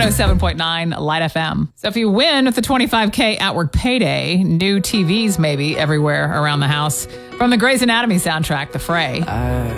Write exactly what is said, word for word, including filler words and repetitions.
oh seven point nine Light F M. So if you win with the twenty-five K at work payday, new T Vs maybe everywhere around the house. From the Grey's Anatomy soundtrack, The Fray. I